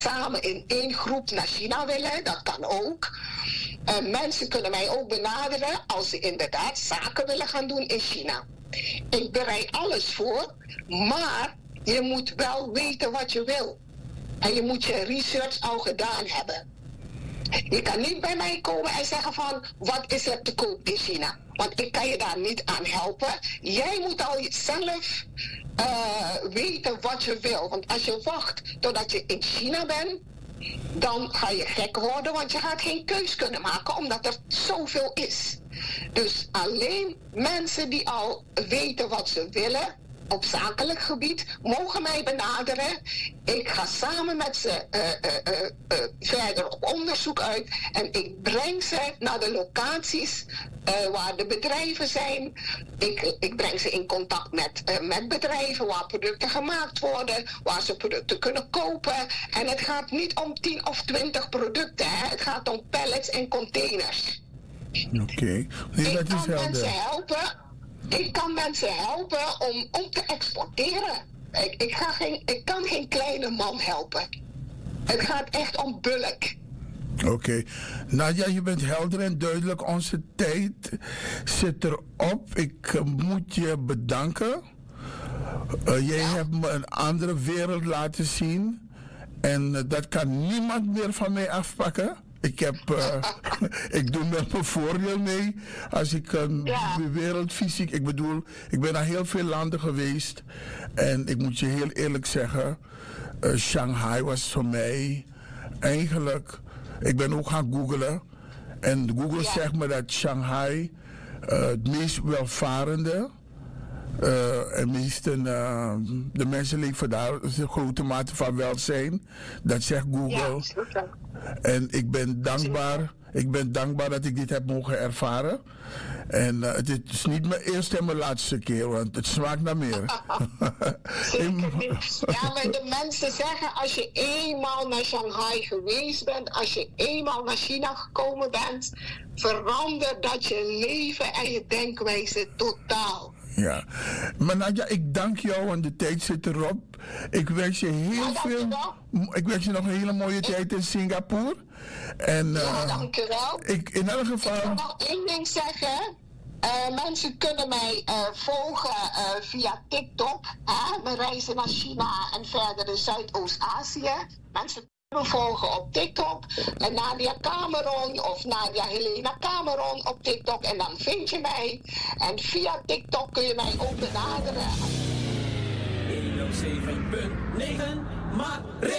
samen in één groep naar China willen. Dat kan ook. Mensen kunnen mij ook benaderen als ze inderdaad zaken willen gaan doen in China. Ik bereid alles voor, maar je moet wel weten wat je wil. En je moet je research al gedaan hebben. Je kan niet bij mij komen en zeggen van, wat is er te koop in China? Want ik kan je daar niet aan helpen. Jij moet al zelf weten wat je wil. Want als je wacht totdat je in China bent, dan ga je gek worden, want je gaat geen keus kunnen maken, omdat er zoveel is. Dus alleen mensen die al weten wat ze willen, op zakelijk gebied, mogen mij benaderen. Ik ga samen met ze verder op onderzoek uit en ik breng ze naar de locaties waar de bedrijven zijn. Ik breng ze in contact met bedrijven waar producten gemaakt worden, waar ze producten kunnen kopen. En het gaat niet om 10 of 20 producten, hè. Het gaat om pallets en containers. Oké. Ik kan mensen helpen. Ik kan mensen helpen om te exporteren. Ik kan geen kleine man helpen. Het gaat echt om bulk. Oké. Nadia, je bent helder en duidelijk. Onze tijd zit erop. Ik moet je bedanken. Jij hebt me een andere wereld laten zien. En dat kan niemand meer van mij afpakken. Ik doe met mijn voordeel mee. Als ik de wereld fysiek... Ik bedoel, ik ben naar heel veel landen geweest. En ik moet je heel eerlijk zeggen... Shanghai was voor mij eigenlijk... Ik ben ook gaan googlen. En Google zegt me dat Shanghai het meest welvarende... en meesten, de mensen leven daar een grote mate van welzijn. Dat zegt Google. Ja, en ik ben dankbaar dat ik dit heb mogen ervaren. En het is niet mijn eerste en mijn laatste keer, want het smaakt naar meer. Zeker niet. Ja, maar de mensen zeggen, als je eenmaal naar Shanghai geweest bent, als je eenmaal naar China gekomen bent, verandert dat je leven en je denkwijze totaal. Ja, maar Nadia, ik dank jou, want de tijd zit erop. Ik wens je heel veel. Ik wens je nog een hele mooie tijd in Singapore. En, dank je wel. In elk geval. Ik wil nog één ding zeggen. Mensen kunnen mij volgen via TikTok. We reizen naar China en verder in Zuidoost-Azië. Mensen kunnen me volgen op TikTok. Nadia Cameron of Nadia Helena Cameron op TikTok. En dan vind je mij. En via TikTok kun je mij ook benaderen. 107.9 maar